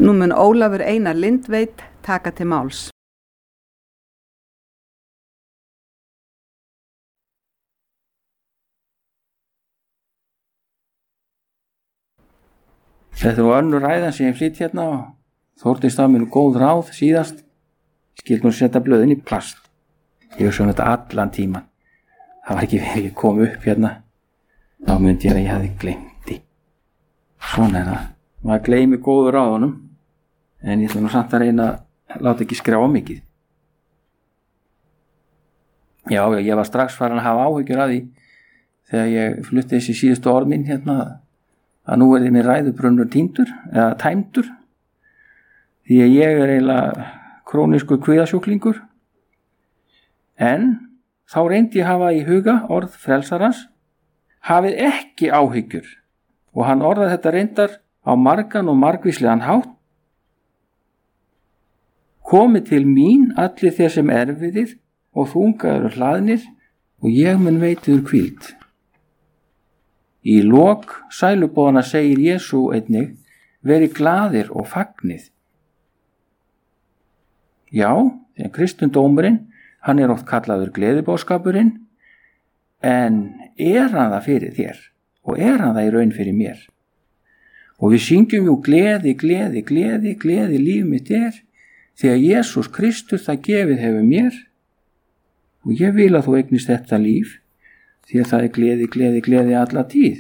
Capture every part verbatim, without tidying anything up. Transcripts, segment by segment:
Nú mun Ólafur Einar Lindveit taka til máls. Þetta var önnur ræðan sem ég flytt hérna og Þórdís gaf mér góð ráð síðast. Skildi hún setja blöðin í plast. Ég hef svona þetta allan tíman. Það var ekki verið að koma upp hérna. Þá myndi ég að ég hefði gleymt því. Svona er það. Maður gleymi góðu ráðunum. En ég ætla nú samt að reyna að láta ekki skrá mikið. Já, ég var strax farin að hafa áhyggjur að því þegar ég flutti þessi síðustu orð mín hérna að nú er þið mér ræðubrunnur týndur eða tæmdur því að ég er eiginlega krónískur kvíðasjúklingur. En þá reyndi ég hafa í huga orð frelsarans: hafið ekki áhyggjur, og hann orðaði þetta reyndar á margan og margvíslegan hátt. Komið til mín allir þeir sem erfiðir og þungaður og hlaðnir, og ég mun veita yður hvíld. Í lok sæluboðana segir Jesú einnig: verið glaðir og fagnið. Já, því að kristindómurinn, hann er oft kallaður gleðiboðskapurinn, en er hann það fyrir þér og er hann það í raun fyrir mér? Og við syngjum jú gleði, gleði, gleði, gleði líf mitt er, því að Jesús Kristus það gefið hefur mér, og ég vil að þú eignist þetta líf, því að það er gleði, gleði, gleði alla tíð.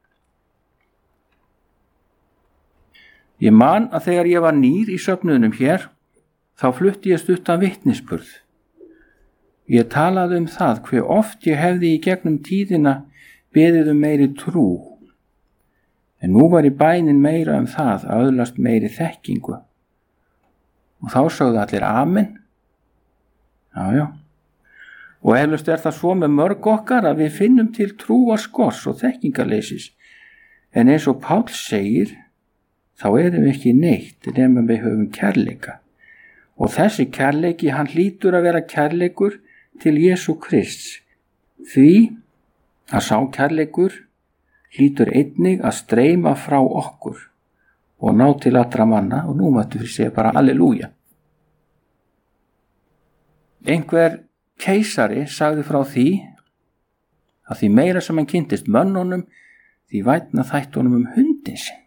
Ég man að þegar ég var nýr í söfnuðunum hér, þá flutti ég stuttan vitnisburð. Ég talaði um það hve oft ég hefði í gegnum tíðina beðið um meiri trú, en nú var í bænin meira um það að öðlast meiri þekkingu. Og þá sögðu allir amen. Já, já. Og eflaust er það svo með mörg okkar að við finnum til trúarskors og þekkingarleysis. En eins og Páll segir, þá erum við ekki neitt nema við höfum kærleika. Og þessi kærleiki, hann hlýtur að vera kærleikur til Jesú Krists. Því að sá kærleikur hlýtur einnig að streyma frá okkur og ná til allra manna, og nú mættu við segja bara halleluja. Einhver keisari sagði frá því að því meira sem hann kynntist mönnunum, því vænna þætti honum um hundin sinn.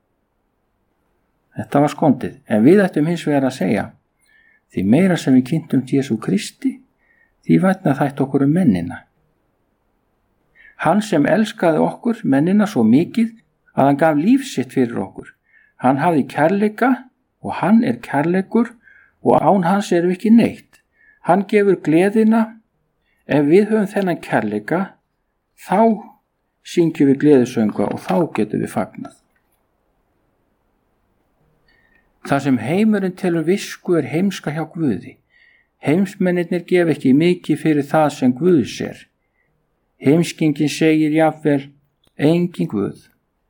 Þetta var skondið, en við ættum hins vegar að segja: því meira sem við kynntum Jesú Kristi, því vænna þætti okkur um mennina. Hann sem elskaði okkur, mennina, svo mikið að hann gaf líf sitt fyrir okkur. Hann hafði kærleika og hann er kærleikur, og án hans erum við ekki neitt. Hann gefur gleðina. Ef við höfum þennan kærleika, þá syngjum við gleðisönga og þá getum við fagnað. Það sem heimurinn telur visku er heimska hjá Guði. Heimsmennirnir gef ekki mikið fyrir það sem Guð sér. Heimskingin segir jafnvel: engin Guð.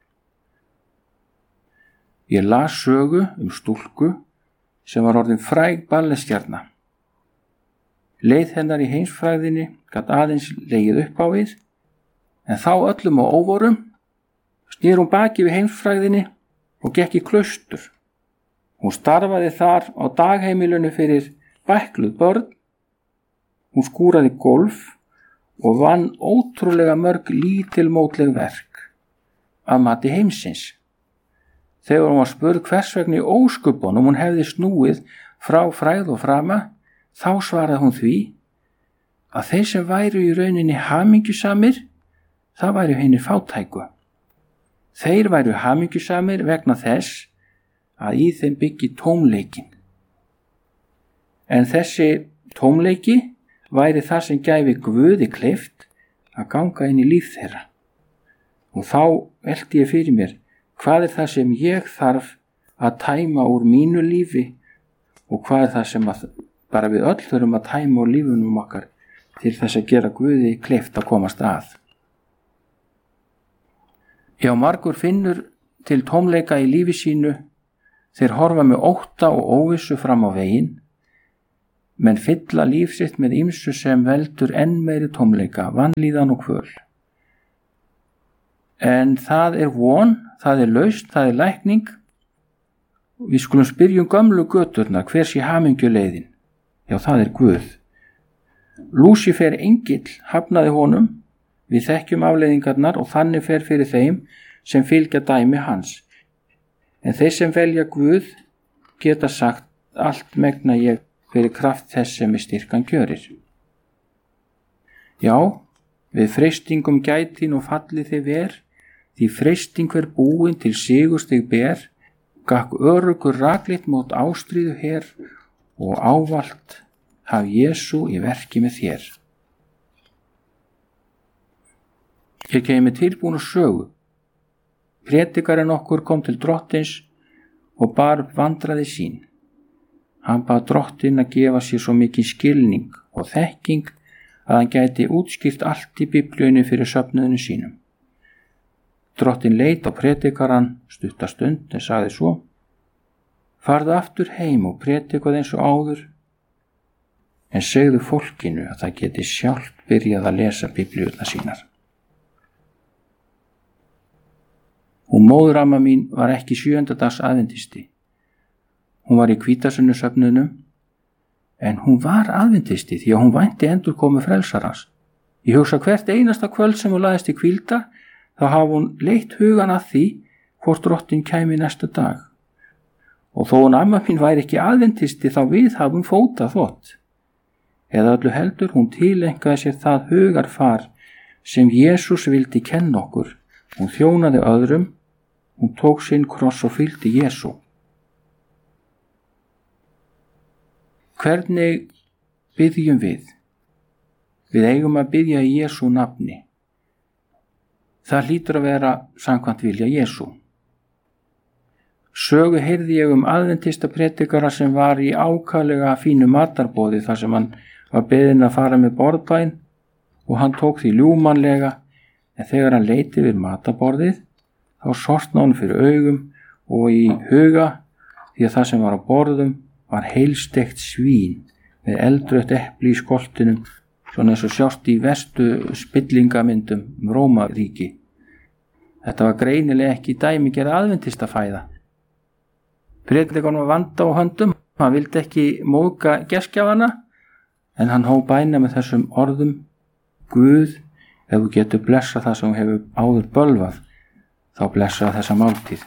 Ég las sögu um stúlku sem var orðin fræg balletstjarna. Leið hennar í heimsfræðinni gat aðeins legið upp á við, en þá öllum á óvorum snýr hún baki við heimsfræðinni og gekk í klaustur. Hún starfaði þar á dagheimilinu fyrir bækluð börn. Hún skúraði golf og vann ótrúlega mörg lítilmótleg verk að mati heimsins. Þegar hún var spurð hvers vegna í ósköpunum hún hefði snúið frá fræð og frama, þá svaraði hún því að þeir sem væru í rauninni hamingjusamir, það væru hinir fátæku. Þeir væru hamingjusamir vegna þess að í þeim byggi tómleikin. En þessi tómleiki væri það sem gæfi Guði kleift að ganga inn í líf þeirra. Og þá velti ég fyrir mér: hvað er það sem ég þarf að tæma úr mínu lífi, og hvað er það sem að, bara við öll þurfum að tæma úr lífunum okkar til þess að gera Guði kleift að komast að? Já, margur finnur til tómleika í lífi sínu. Þeir horfa með ótta og óvissu fram á veginn, menn fylla líf sitt með ýmsu sem veldur enn meiri tómleika, vanlíðan og kvöl. En það er von, það er lausn, það er lækning, Við skulum spyrjum gömlu göturnar, hver sé hamingjuleiðin? Já, það er Guð. Lúsífer engill hafnaði honum, við þekkjum afleiðingarnar og þannig fer fyrir þeim sem fylgja dæmi hans. En þeir sem velja Guð geta sagt allt megna ég fyrir kraft þess sem í styrkan gjörir. Já, við freistingum gætin og falli þið ver, því freisting hver búin til sigurs þig ber, gakk örugur rakleitt mót ástríðu her og ávalt haf Jesú í verki með þér. Ég kemi tilbúin að sögu. Predikarinn okkur kom til drottins og bar upp vandræði sín. Hann bað drottin að gefa sér svo mikið skilning og þekking að hann gæti útskýrt allt í biblíunni fyrir söfnuðinu sínum. Drottin leit á predikarann stutta stund en sagði svo: Farðu aftur heim og predikað eins og áður, en segðu fólkinu að það geti sjálft byrjað að lesa biblíurnar sínar. Hún móðuramma mín var ekki sjöundadags aðventisti. Hún var í hvítasunnursöfnunum, en hún var aðventisti því að hún vænti endurkomu frelsarans. Ég hugsa hvert einasta kvöld sem hún lagðist í hvílda, þá hafa hún leitt hugan að því hvort drottin kæmi næsta dag. Og þó hún amma mín væri ekki aðventisti þá við hafum fótað þvott. Eða öllu heldur hún tilengaði sér það hugarfar sem Jesús vildi kenna okkur. Hún þjónaði öðrum, hún tók sinn kross og fylgdi Jesú. Hvernig biðjum við? Við eigum að biðja í Jesú nafni. Það hlýtur að vera samkvæmt vilja Jesú. Sögu heyrði ég um aðventista predikara sem var í ákaflega fínu matarboði þar sem hann var beðinn að fara með borðbæn og hann tók því ljúmanlega, en þegar hann leiti við matarborðið þá sortnaði hann fyrir augum og í huga því að það sem var á borðum var heilsteikt svín með eldrautt epli í skoltinum, svona eins og sjást í verstu spillingamyndum um Rómaríki. Þetta var greinilega ekki dæmigerð aðventista fæða. Predikarinn var vanda á höndum, hann vildi ekki móðga gestgjafana, en hann hóf bæna með þessum orðum: Guð, ef þú getur blessað það sem hefur áður bölvað, þá blessað þessa máltíð.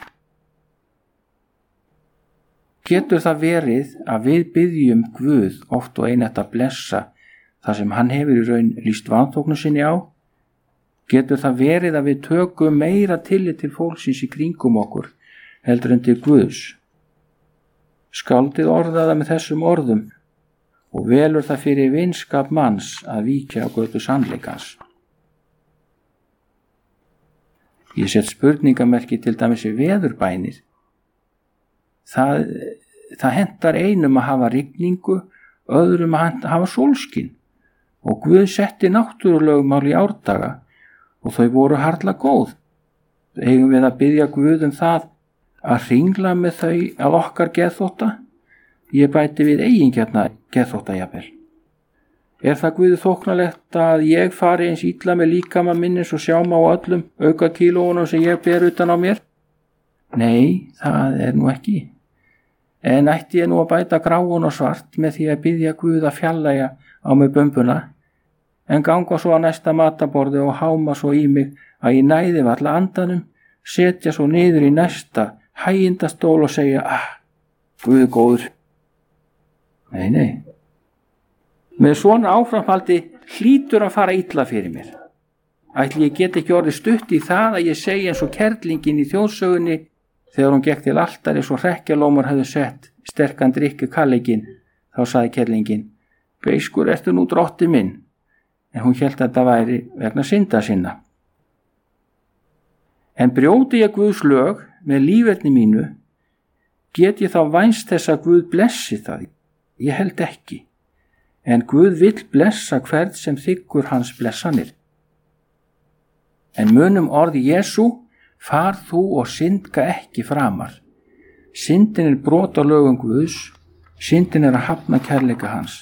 Getur það verið að við biðjum Guð oft og einætt að blessa það sem hann hefur í raun lýst vanþóknun sinni á? Getur það verið að við tökum meira tillit til fólksins í kringum okkur heldur en til Guðs? Skáldið orðaða með þessum orðum og velur það fyrir vinskap manns að víkja á götu sannleikans. Ég set spurningamerki til dæmis við veðurbænir. Það, það hentar einum að hafa rigningu, öðrum að hafa sólskin, og Guð setti náttúrulögmál í árdaga og þau voru harla góð. Eigum við að biðja Guð um það að hringla með þau að okkar geðþótta? Ég bæti við eigingjarna geðþótta jafnvel. Er það Guði þóknalegt að ég fari eins illa með líkama minnis og sjá má öllum auka kílóunum sem ég ber utan á mér? Nei, það er nú ekki. En ætti ég nú að bæta gráun og svart með því að biðja Guð að fjallæja á mig bömbuna, en ganga svo að næsta mataborði og háma svo í mig að ég næði varla andanum, setja svo niður í næsta hægindastól og segja: ah, Guð góður. Nei, nei. Með svona áframhaldi hlýtur að fara illa fyrir mér. Ætli ég get ekki orðið stutt í það að ég segi eins og kerlingin í þjóðsögunni þegar hún gekk til altari svo hrekkjalómar hefðu sett sterkan drykk í kallegin. Þá sagði kerlingin: Beiskur ertu nú drotti minn. En hún hélt að þetta væri vegna synda sinna. En brjóti ég Guðs lög með líferni mínu, get ég þá vænst þess að Guð blessi það? Ég held ekki. En Guð vill blessa hvern sem þiggur hans blessanir. En munum orði Jesú: far þú og syndga ekki framar. Syndin er brot á lögum Guðs, syndin er að hafna kærleika hans.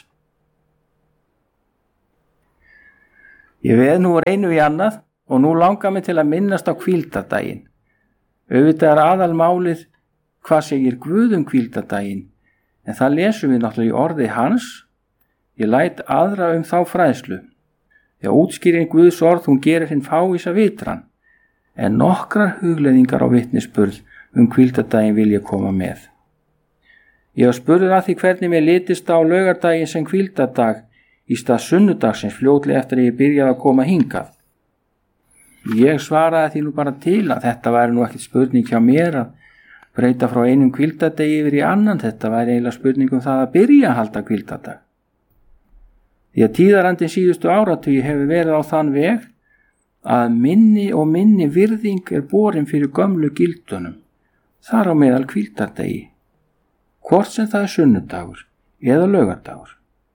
Ég veð nú reynu í annað og nú langar mig til að minnast á hvíldardaginn. Auðvitað er aðalmálið hvað segir Guð um hvíldardaginn, en það lesum við náttúrulega í orði hans. Ég læt aðra um þá fræðslu. Já, útskýring Guðs orð, hún gerir hinn fávísa vitran, en nokkrar hugleiðingar á vitnisburð um hvíldardaginn vil ég koma með. Ég var spurður að því hvernig mér litist á laugardaginn sem hvíldardag í stað sunnudagsins fljótlega eftir að ég byrjaði að koma hingað. Ég svaraði því nú bara til að þetta væri nú ekkert spurning hjá mér að breyta frá einum hvíldardegi yfir í annan, þetta væri eiginlega spurning um það að byrja að halda hvíldardag. Því að tíðarandinn síðustu áratugi hefur verið á þann veg að minni og minni virðing er borin fyrir gömlu gildunum, þar á meðal hvíldardegi, hvort sem það er sunnudagur eða laugardagur.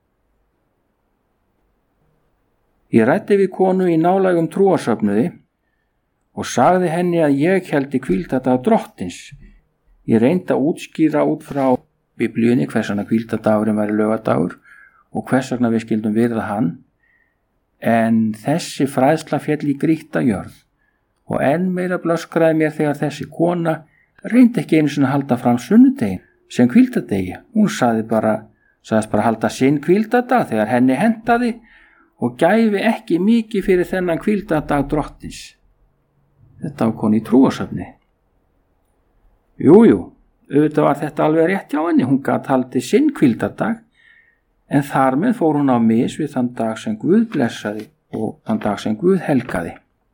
Ég ræddi við konu í nálægum trúarsöfnuði og sagði henni að ég heldi hvíldardag drottins. Ég reyndi að útskýra út frá Biblíunni hvers vegna hvíldardagurinn væri laugardagur og hvers vegna við skildum virða hann, en þessi fræðsla féll í grýtta jörð og enn meira blöskraði mér þegar þessi kona reyndi ekki einu sinni að halda fram sunnudegin sem hvíldardegi. Hún sagði bara, sagðist bara halda sinn hvíldardag þegar henni hentaði og gæfi ekki mikið fyrir þennan hvíldardag drottins. Þetta var konu í trúarsöfni. Jújú, jú, auðvitað var þetta alveg rétt hjá henni, hún gat haldið sinn hvíldardag, en þar með fór hún á mis við þann dag sem Guð blessaði og þann dag sem Guð helgaði.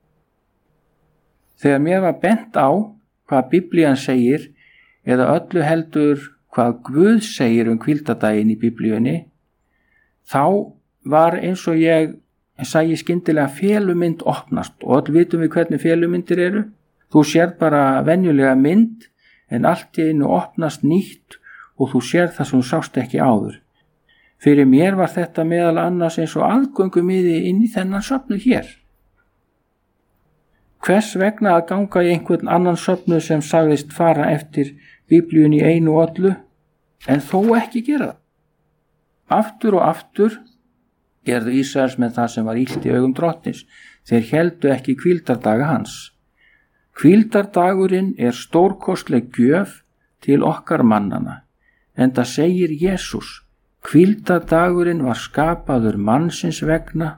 Þegar mér var bent á hvað Biblían segir, eða öllu heldur hvað Guð segir um hvíldardaginn í Biblíunni, þá var eins og ég sæi skyndilega felumynd opnast, og öll vitum við hvernig felumyndir eru. Þú sér bara venjulega mynd, en allt í einu opnast nýtt og þú sér það sem þú sást ekki áður. Fyrir mér var þetta meðal annars eins og aðgöngumiði inn í þennan söfnuð hér. Hvers vegna að ganga í einhvern annan söfnuð sem sagðist fara eftir Biblíunni í einu og öllu, en þó ekki gera það? Aftur og aftur gerðu Ísraelsmenn það sem var illt í augum drottins. Þeir héldu ekki hvíldardaga hans. Hvíldardagurinn er stórkostleg gjöf til okkar mannana, enda segir Jesús, hvíldardagurinn var skapaður mannsins vegna.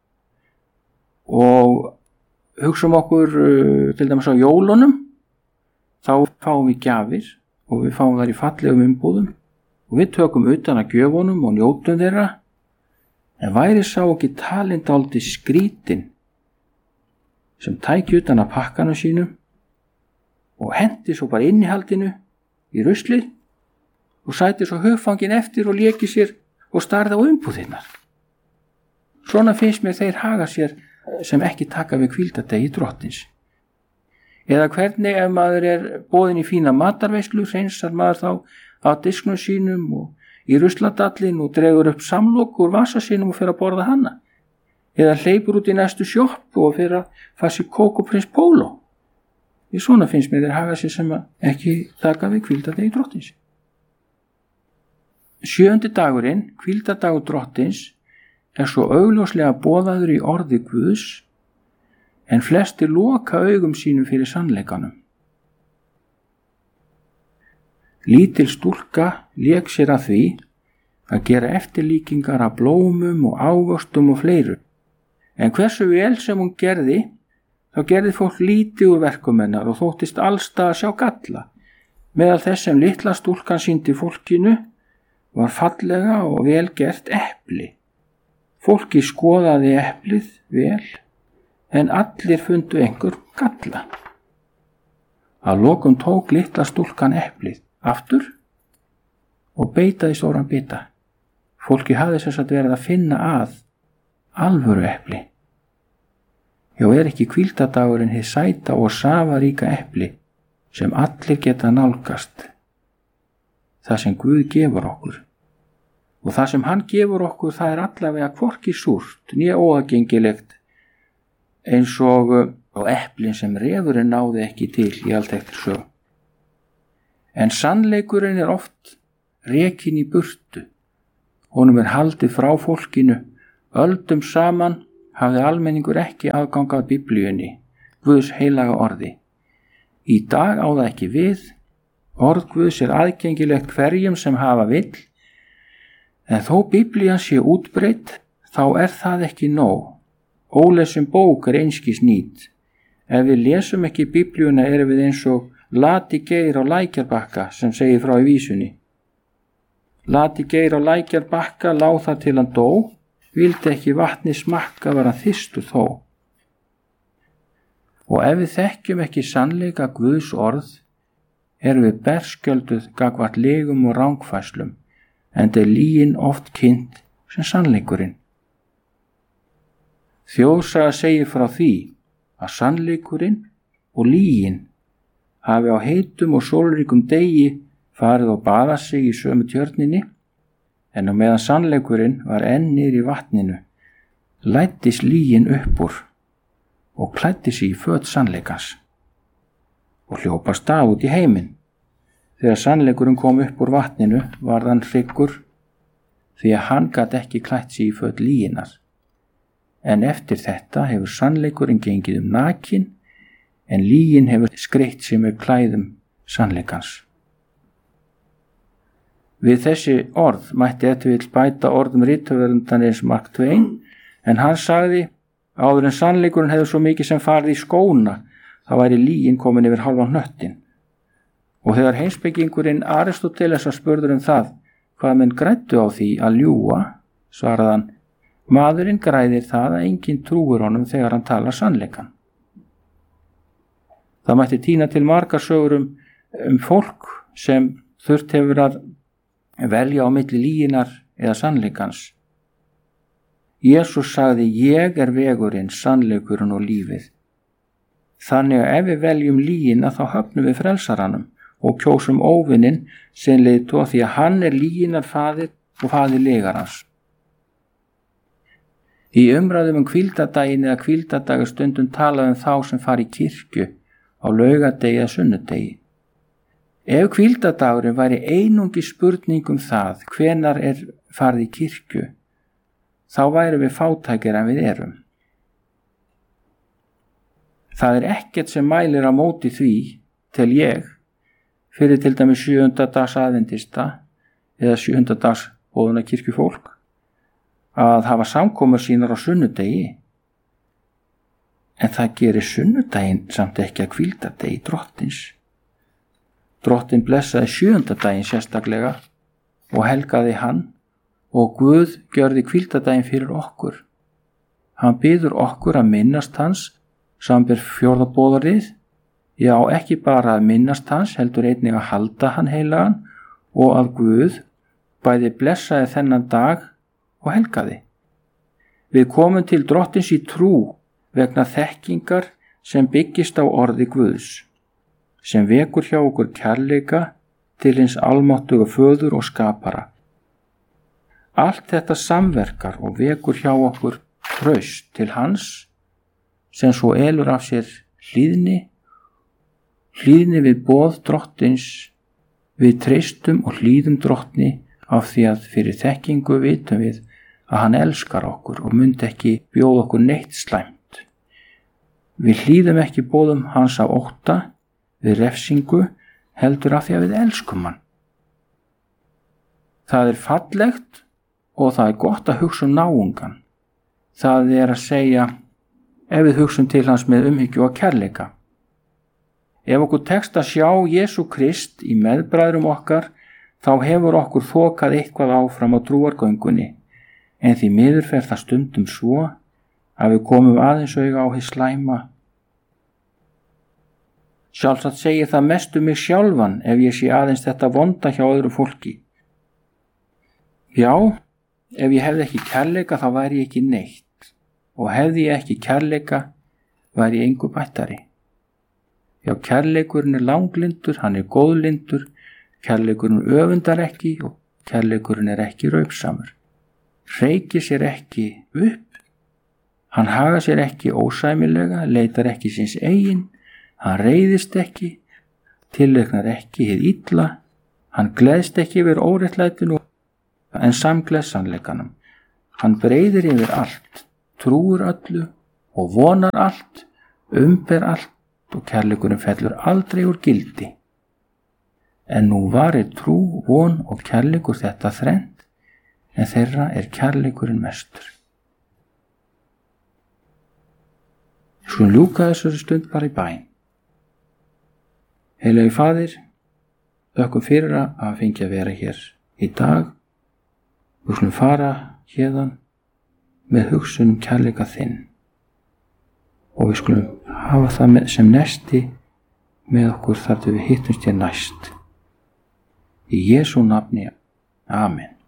Og hugsum okkur uh, til dæmis á jólunum, þá fáum við gjafir og við fáum þær í fallegum umbúðum og við tökum utan að gjöfunum og njótum þeirra. En væri sá ekki talin dálítið skrítin sem tæki utan að pakkanum sínum og hendi svo bara innihaldinu í ruslið og sæti svo höffangin eftir og léki sér og starði á umbúðirnar. Svona finnst mér þeir haga sér sem ekki taka við hvíldardegi drottins. Eða hvernig ef maður er boðin í fína matarveislu, hreinsar maður þá á disknum sínum og í rusladallin og dregur upp samlok úr vasa sínum og fyrir að borða hana. Eða hleypur út í næstu sjoppu og fyrir að fá sér kók og prins póló. Í svona finnst mér þeir haga sér sem ekki taka við hvíldardegi drottins. Sjöundi dagurinn, hvíldardagur drottins, er svo augljóslega boðaður í orði Guðs, en flestir loka augum sínum fyrir sannleikanum. Lítil stúlka lék sér að því að gera eftirlíkingar af blómum og ávöxtum og fleiru, en hversu vel sem hún gerði, þá gerði fólk lítið úr verkum hennar og þóttist allstað að sjá galla. Meðal þess sem litla stúlkan sýndi fólkinu var fallega og vel gert epli. Fólki skoðaði eplið vel, en allir fundu einhver galla. Að lokum tók litla stúlkan eplið aftur og beitaði stóran bita. Fólki hafði sem sagt verið að finna að alvöru epli. Já, er ekki hvíldardagurinn hið sæta og safaríka epli sem allir geta nálgast? Það sem Guð gefur okkur. Og það sem hann gefur okkur, það er allavega hvorki súrt, né óaðgengilegt, eins og á eplin sem refurinn náði ekki til í allt eftir sög. En sannleikurinn er oft rekin í burtu. Honum er haldið frá fólkinu. Öldum saman hafði almenningur ekki aðgang að Biblíunni, Guðs heilaga orði. Í dag á það ekki við, Orð Guðs er aðgengilegt hverjum sem hafa vill, en þó Biblían sé útbreidd, þá er það ekki nóg. Ólesum bók er einskis nýt. Ef við lesum ekki Biblíuna erum við eins og Lati Geir á Lækjarbakka sem segir frá í vísunni. Lati Geir á Lækjarbakka lá þar til hann dó, vildi ekki vatni smakka, var hann þyrstur þó. Og ef við þekkjum ekki sannleika Guðs orð, erum við berskjölduð gagnvart legum og rangfærslum, enda er lygin oft kynnt sem sannleikurinn. Þjóðsaga segir frá því að sannleikurinn og lygin hafi á heitum og sólríkum degi farið og baðað sig í sömu tjörninni, en á meðan sannleikurinn var enn niðri í vatninu, læddist lygin upp úr og klæddi sig í föt sannleikans og hljópa stað út í heiminn. Þegar sannleikurinn kom upp úr vatninu varð hann hryggur, því að hann gat ekki klætt sig í föt lyginnar. En eftir þetta hefur sannleikurinn gengið um nakin, en lygin hefur skreytt sig með klæðum sannleikans. Við þessi orð mætti ef til vill bæta orðum rithöfundarins Mark Twain, en hann sagði, áður en sannleikurinn hefur svo mikið sem farið í skóna, þá væri lygin komin yfir hálfan hnöttin. Og þegar heimspekingurinn Aristóteles var spurður um það, hvað menn græddu á því að ljúga, svaraði hann, maðurinn græðir það að enginn trúir honum þegar hann talar sannleikan. Það mætti tína til margar sögur um, um fólk sem þurft hefur að velja á milli lyginnar eða sannleikans. Jesús sagði, ég er vegurinn, sannleikurinn og lífið. Þannig að ef við veljum lygina þá höfnum við frelsaranum og kjósum óvinnin sem leiðtogha, því að hann er lyginnar faðir og faðir legarans. Í umræðum um hvíldardaginn eða hvíldadaga stundum talað um þá sem fari í kirkju á laugadegi eða sunnudegi. Ef hvíldardagurinn væri einungi spurning um það hvenar er farið í kirkju, þá væri við fátækir en við erum. Það er ekkert sem mælir á móti því, tel ég, fyrir til dæmis sjöunda dags aðventista eða sjöunda dags boðuna kirkjufólk, að hafa samkomur sínar á sunnudegi. En það gerir sunnudaginn samt ekki að hvíldardegi drottins. Drottin blessaði sjöunda daginn sérstaklega og helgaði hann, og Guð gjörði hvíldardaginn fyrir okkur. Hann biður okkur að minnast hans, samanber fjórða boðorðið, já, ekki bara að minnast hans, heldur einnig að halda hann heilagan, og að Guð bæði blessaði þennan dag og helgaði. Við komum til drottins í trú vegna þekkingar sem byggist á orði Guðs, sem vekur hjá okkur kærleika til hins almáttuga föður og skapara. Allt þetta samverkar og vekur hjá okkur traust til hans, sem svo elur af sér hlýðni, hlýðni við boð drottins. Við treystum og hlýðum drottni af því að fyrir þekkingu vitum við að hann elskar okkur og myndi ekki bjóða okkur neitt slæmt. Við hlýðum ekki boðum hans af ótta, við refsingu, heldur af því að við elskum hann. Það er fallegt og það er gott að hugsa um náungan. Það er að segja, ef við hugsum til hans með umhyggju og kærleika. Ef okkur tekst að sjá Jesú Krist í meðbræðrum okkar, þá hefur okkur þokað eitthvað áfram á trúargöngunni, en því miður fer það stundum svo að við komum aðeins auga á hið slæma. Sjálfsagt segir það mest um mig sjálfan ef ég sé aðeins þetta vonda hjá öðru fólki. Já, ef ég hefði ekki kærleika þá væri ég ekki neitt. Og hefði ég ekki kærleika, væri ég engu bættari. Já, kærleikurinn er langlindur, hann er góðlindur, kærleikurinn öfundar ekki og kærleikurinn er ekki raupsamur. Hreykir sér ekki upp, hann hagar sér ekki ósæmilega, leitar ekki síns eigin, hann reiðist ekki, tillegnar ekki hið illa, hann gleðst ekki yfir óréttlætinu en samgleðst sannleikanum. Hann breiðir yfir allt, trúir öllu og vonar allt, umber allt og kærleikurinn fellur aldrei úr gildi. En nú varir trú, von og kærleikur þetta þrennt, en þeirra er kærleikurinn mestur. Skulum ljúka þessari stund bara í bæn. Heilagi Faðir, þökkum fyrir að fengi að vera hér í dag. Við skulum fara hérðan með hugsun kærleika þinn og við skulum hafa það sem nesti með okkur þar til við hittumst hér næst. Í Jesú nafni, amen.